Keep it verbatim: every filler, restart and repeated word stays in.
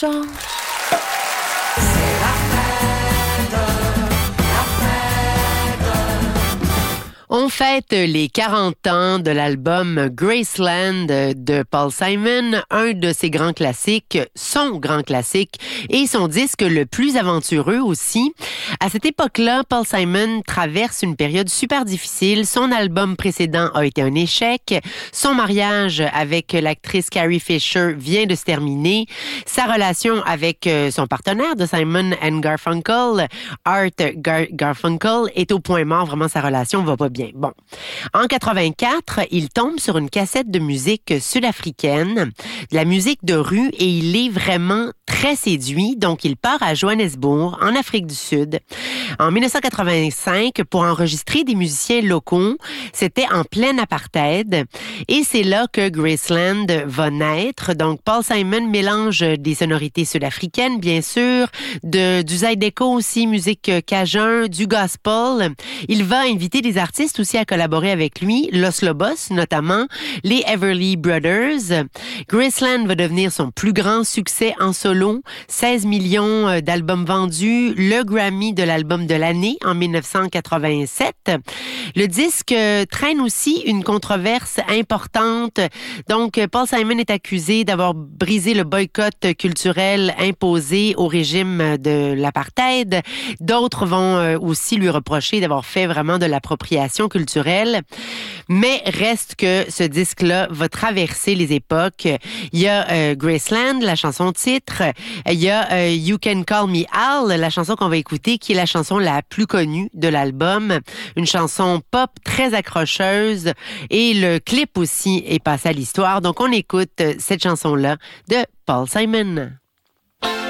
chante. On fête les quarante ans de l'album Graceland de Paul Simon, un de ses grands classiques, son grand classique et son disque le plus aventureux aussi. À cette époque-là, Paul Simon traverse une période super difficile. Son album précédent a été un échec. Son mariage avec l'actrice Carrie Fisher vient de se terminer. Sa relation avec son partenaire de Simon and Garfunkel, Art Gar- Garfunkel, est au point mort. Vraiment, sa relation va pas bien. Bon. En quatre-vingt-quatre, il tombe sur une cassette de musique sud-africaine, de la musique de rue, et il est vraiment très séduit. Donc, il part à Johannesburg, en Afrique du Sud, en dix-neuf cent quatre-vingt-cinq pour enregistrer des musiciens locaux. C'était en plein apartheid. Et c'est là que Graceland va naître. Donc, Paul Simon mélange des sonorités sud-africaines, bien sûr, de, du zydeco aussi, musique cajun, du gospel. Il va inviter des artistes aussi à collaborer avec lui, Los Lobos notamment, les Everly Brothers. Graceland va devenir son plus grand succès en solo, seize millions d'albums vendus, le Grammy de l'album de l'année en dix-neuf cent quatre-vingt-sept. Le disque traîne aussi une controverse importante. Donc, Paul Simon est accusé d'avoir brisé le boycott culturel imposé au régime de l'apartheid. D'autres vont aussi lui reprocher d'avoir fait vraiment de l'appropriation culturelle. Mais reste que ce disque-là va traverser les époques. Il y a euh, Graceland, la chanson titre. Il y a euh, You Can Call Me Al, la chanson qu'on va écouter, qui est la chanson la plus connue de l'album. Une chanson pop très accrocheuse. Et le clip aussi est passé à l'histoire. Donc, on écoute cette chanson-là de Paul Simon.